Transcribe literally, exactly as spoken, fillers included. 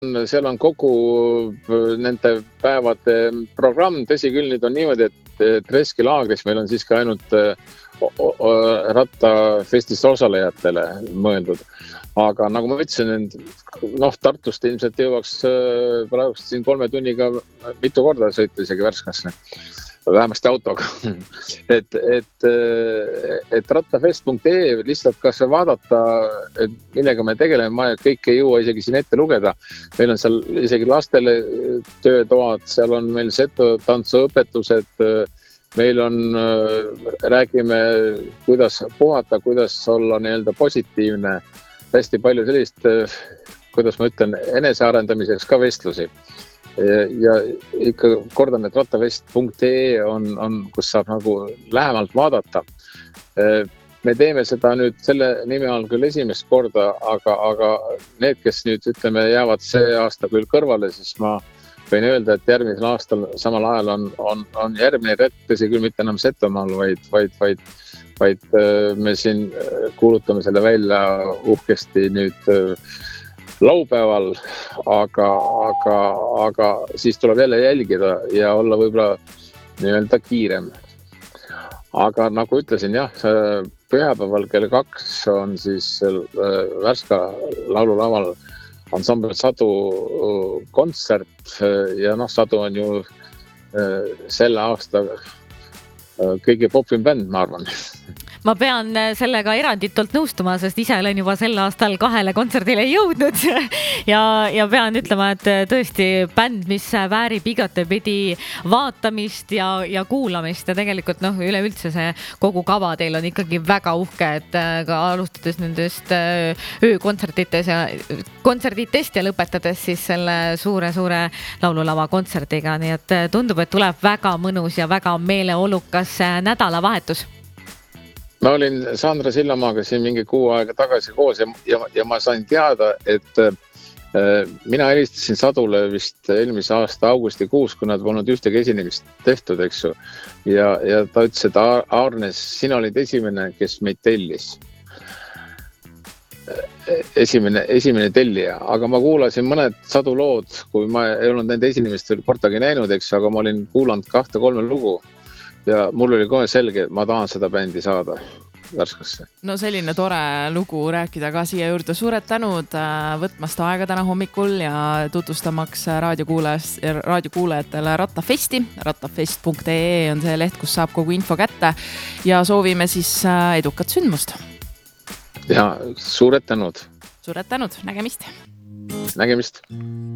seal on kogu nende päevade programm, tõsi küll, nüüd on niimoodi, et Treski laagris meil on siis ka ainult rattafestist osalejatele mõeldud. Aga nagu ma ütlesin, noh, Tartust ilmselt jõuaks praegu siin kolme tunniga mitu korda sõita isegi Värskasse. Vähemasti autoga. et, et, et rattafest punkt ee lihtsalt kas vaadata, millega me tegeleme, ma kõik ei jõua isegi siin ette lugeda. Meil on seal isegi lastele töötoad, seal on meil seto tantsuõpetused, meil on, räägime, kuidas puhata, kuidas olla nii-öelda positiivne, hästi palju sellist, kuidas ma ütlen, enesearendamiseks ka vestlusi. Ja ikka kordan, et rattafest punkt ee on, on, kus saab nagu lähemalt vaadata. Me teeme seda nüüd selle nime all küll esimest korda, aga, aga need, kes nüüd ütleme, jäävad see aasta küll kõrvale, siis ma võin öelda, et järgmisel aastal samal ajal on, on, on järgmine rett, tõsi küll mitte enam Setomaal, vaid, vaid, vaid, vaid me siin kuulutame selle välja uhkesti nüüd laupäeval, aga, aga, aga siis tuleb jälle jälgida ja olla võib-olla nii-öelda kiirem. Aga nagu ütlesin, jah, pühapäeval kell kaks on siis Värska laululaval ansambel Sadu kontsert ja noh, Sadu on ju selle aasta kõige popim bänd, ma arvan. Ma pean sellega eranditult nõustuma, sest ise olen juba sel aastal kahele kontserdile jõudnud ja, ja pean ütlema, et tõesti bänd, mis väärib igatepidi vaatamist ja, ja kuulamist ja tegelikult noh, üleüldse see kogu kava teil on ikkagi väga uhke, et ka alustades nendest öökontsertites ja kontserditest ja lõpetades siis selle suure-suure laululava kontsertiga, nii et tundub, et tuleb väga mõnus ja väga meeleolukas nädalavahetus. Ma olin Sandra Sillamaaga siin mingi kuu aega tagasi koos ja, ja, ja ma sain teada, et äh, mina helistasin Sadule vist eelmise aasta augustikuus, kui nad polnud ühtegi esinemist tehtud, eks ju. Ja, ja ta ütles, et Arnes, sina olid esimene, kes meid tellis. Esimene, esimene tellija, aga ma kuulasin mõned Sadu lood, kui ma ei olnud nende esinemist veel kordagi näinud, eks, aga ma olin kuulanud kahte kolme lugu. Ja mul oli kohe selge, et ma tahan seda bändi saada Värskasse. No selline tore lugu rääkida ka siia juurde. Suured tänud võtmast aega täna hommikul ja tutvustamaks raadiokuulajatele Rattafesti. rattafest punkt ee on see leht, kus saab kogu info kätte ja soovime siis edukat sündmust. Ja suured tänud. Suured tänud, nägemist. Nägemist.